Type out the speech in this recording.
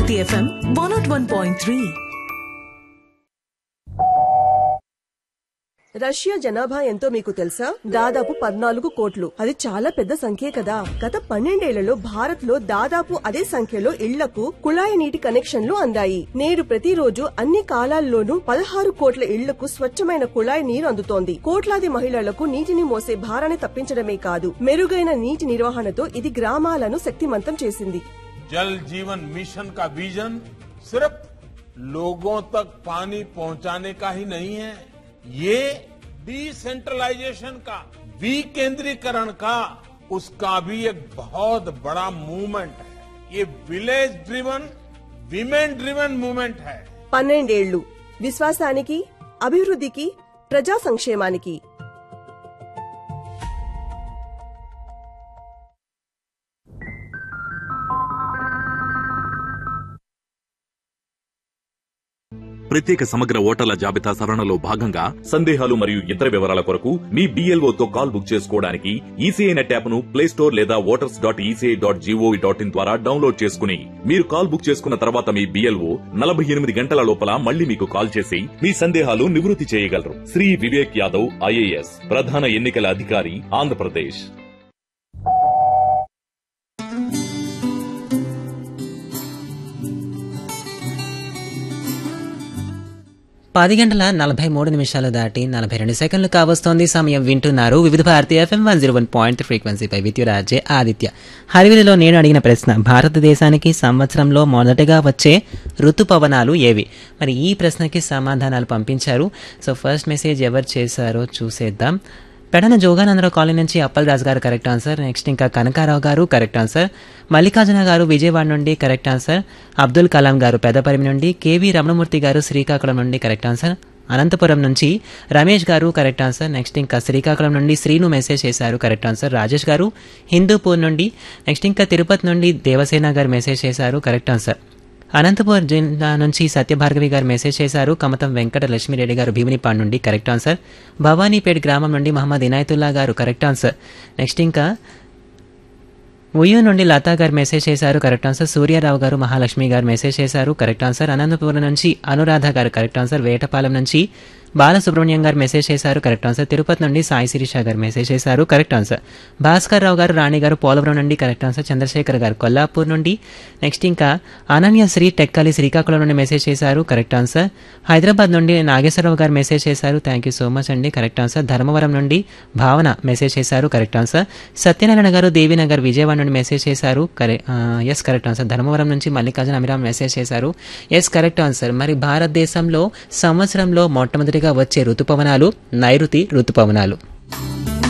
Bharati FM 101.3. Russia జనాభా ఎంతో మీకు తెలుసా? దాదాపు 14 కోట్లు. అది చాలా పెద్ద సంఖ్యే కదా. గత 12 ఏళ్లలో భారత్ లో దాదాపు అదే సంఖ్యలో ఇళ్లకు కుళాయి నీటి కనెక్షన్లు అందాయి. నేడు ప్రతిరోజు అన్ని కాలాల్లోనూ 16 కోట్ల ఇళ్లకు స్వచ్ఛమైన కుళాయి నీరు అందుతోంది. కోట్లాది మహిళలకు నీటిని మోసే భారాన్ని తప్పించడమే కాదు, మెరుగైన నీటి నిర్వహణతో ఇది గ్రామాలను శక్తిమంతం చేసింది. जल जीवन मिशन का विजन सिर्फ लोगों तक पानी पहुंचाने का ही नहीं है, ये डिसेंट्रलाइजेशन का, विकेंद्रीकरण का, उसका भी एक बहुत बड़ा मूवमेंट है. ये village driven, women driven movement है. 12 ఏళ్లు విశ్వాసానికి, అభివృద్ధికి, ప్రజా సంక్షేమానికి. ప్రత్యేక సమగ్ర ఓటర్ల జాబితా సవరణలో భాగంగా సందేహాలు మరియు ఇతర వివరాల కొరకు మీ BLOతో కాల్ బుక్ చేసుకోవడానికి ఈసీఐ నెట్ యాప్ను ప్లేస్టోర్ లేదా voters.eci.gov.in ద్వారా డౌన్లోడ్ చేసుకుని మీరు కాల్ బుక్ చేసుకున్న తర్వాత మీ BLO 48 గంటల లోపల మళ్లీ మీకు కాల్ చేసి మీ సందేహాలు నివృత్తి చేయగలరు. శ్రీ వివేక్ యాదవ్ IAS, ప్రధాన ఎన్నికల అధికారి, ఆంధ్రప్రదేశ్. 10:43 దాటి 42 సెకండ్లు కావస్తోంది. సమయం వింటున్నారు వివిధ భారతి FM 101.3 ఫ్రీక్వెన్సీపై విత్ రాజే ఆదిత్య. హరివిలులో నేను అడిగిన ప్రశ్న, భారతదేశానికి సంవత్సరంలో మొదటగా వచ్చే ఋతుపవనాలు ఏవి? మరి ఈ ప్రశ్నకి సమాధానాలు పంపించారు. సో ఫస్ట్ మెసేజ్ ఎవరు చేశారో చూసేద్దాం. పెడన జోగానందరావు కాలనీ నుంచి అప్పల్ రాజు గారు కరెక్ట్ ఆన్సర్. నెక్స్ట్ ఇంకా కనకారావు గారు కరెక్ట్ ఆన్సర్. మల్లికార్జున గారు విజయవాడ నుండి కరెక్ట్ ఆన్సర్. అబ్దుల్ కలాం గారు పెద్దపరిమి నుండి, కేవీ రమణమూర్తి గారు శ్రీకాకుళం నుండి కరెక్ట్ ఆన్సర్. అనంతపురం నుంచి రమేష్ గారు కరెక్ట్ ఆన్సర్. నెక్స్ట్ ఇంకా శ్రీకాకుళం నుండి శ్రీను మెసేజ్ చేశారు కరెక్ట్ ఆన్సర్. రాజేష్ గారు హిందూపూర్ నుండి, నెక్స్ట్ ఇంకా తిరుపతి నుండి దేవసేన గారు మెసేజ్ చేశారు కరెక్ట్ ఆన్సర్. అనంతపురం జిల్లా నుంచి సత్యభార్గవి గారు మెసేజ్ చేశారు. కమతం వెంకట లక్ష్మీరెడ్డి గారు భీమినిపాడు నుండి కరెక్ట్ ఆన్సర్. భవానీపేట్ గ్రామం నుండి మహమ్మద్ ఇనాయతుల్లా గారు కరెక్ట్ ఆన్సర్. నెక్స్ట్ ఇంకా ఉయ్యూ నుండి లతా గారు మెసేజ్ చేశారు కరెక్ట్ ఆన్సర్. సూర్యారావు గారు మహాలక్ష్మి గారు మెసేజ్ చేశారు కరెక్ట్ ఆన్సర్. అనంతపురం నుంచి అనురాధ గారు కరెక్ట్ ఆన్సర్. వేటపాలెం నుంచి బాలసుబ్రహ్మణ్యం గారు మెసేజ్ చేశారు కరెక్ట్ ఆన్సర్. తిరుపతి నుండి సాయి శిరీష గారు మెసేజ్ చేశారు కరెక్ట్ ఆన్సర్. భాస్కర్ రావు గారు రాణి గారు పోలవరం నుండి కరెక్ట్ ఆన్సర్. చంద్రశేఖర్ గారు కొల్లాపూర్ నుండి, నెక్స్ట్ ఇంకా అనన్య శ్రీ టెక్కలి శ్రీకాకుళం నుండి మెసేజ్ చేశారు కరెక్ట్ ఆన్సర్. హైదరాబాద్ నుండి నాగేశ్వరరావు గారు మెసేజ్ చేశారు, థ్యాంక్ యూ సో మచ్ అండి కరెక్ట్ ఆన్సర్. ధర్మవరం నుండి భావన మెసేజ్ చేశారు కరెక్ట్ ఆన్సర్. సత్యనారాయణ గారు దేవీనగర్ విజయవాడ నుండి మెసేజ్ చేశారు ఎస్ కరెక్ట్ ఆన్సర్. ధర్మవరం నుంచి మల్లికార్జున అమిరామ్ మెసేజ్ చేశారు ఎస్ కరెక్ట్ ఆన్సర్. మరి భారతదేశంలో సంవత్సరంలో మొట్టమొదటిగా వచ్చే ఋతుపవనాలు నైరుతి ఋతుపవనాలు.